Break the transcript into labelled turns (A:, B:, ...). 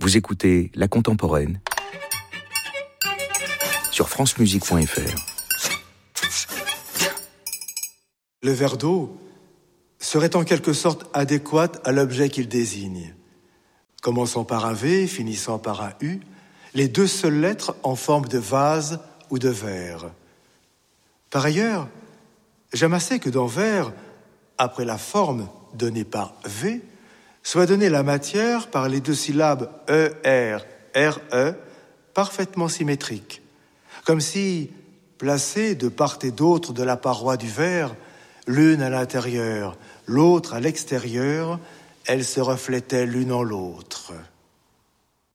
A: Vous écoutez La Contemporaine sur francemusique.fr.
B: Le verre d'eau serait en quelque sorte adéquat à l'objet qu'il désigne. Commençant par un V, finissant par un U, les deux seules lettres en forme de vase ou de verre. Par ailleurs, j'aime assez que dans verre, après la forme donnée par V, soit donnée la matière par les deux syllabes ER, RE, parfaitement symétriques. Comme si, placées de part et d'autre de la paroi du verre, l'une à l'intérieur, l'autre à l'extérieur, elles se reflétaient l'une en l'autre.